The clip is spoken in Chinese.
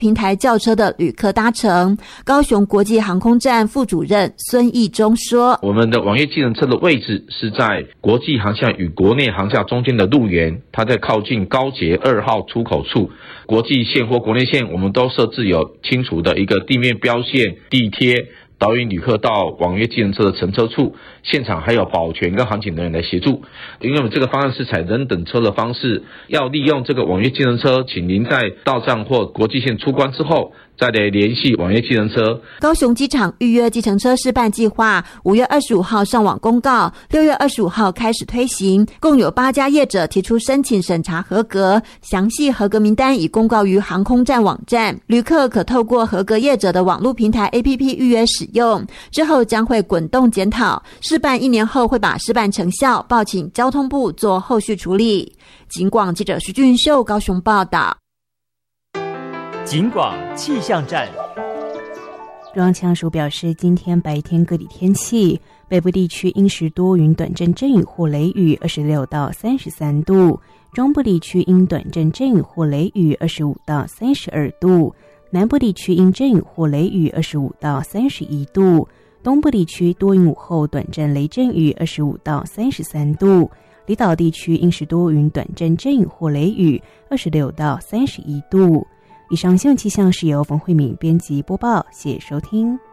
平台轿车的旅客搭乘。高雄国际航空站副主任孙义忠说， 我们的网约计程车的位置是在国际航厦与国内航厦中间的路缘，它在靠近高捷2号出口处。国际线或国内线我们都设置有清楚的一个地面标线、地贴，导引旅客到网约计程车的乘车处，现场还有保全跟航警人员来协助。因为我们这个方案是采人等车的方式，要利用这个网约计程车，请您在到站或国际线出关之后，再来联系网约计程车。 高雄机场预约计程车试办计划5月25号上网公告，6月25号开始推行，共有8家业者提出申请审查合格，详细合格名单已公告于航空站网站，旅客可透过合格业者的网络平台 APP 预约使用，之后将会滚动检讨，试办1年后会把试办成效报请交通部做后续处理。警广记者徐俊秀高雄报道。 警广气象站， 中央气象署表示，今天白天各地天气，北部地区阴时多云转阵阵雨或雷雨26到33度，中部地区因短阵阵雨或雷雨25到32度，南部地区因阵雨或雷雨25到31度，东部地区多云午后短阵雷阵雨25到33度，离岛地区阴时多云短阵阵雨或雷雨26到31度。以上新闻气象是由冯慧敏编辑播报，谢谢收听。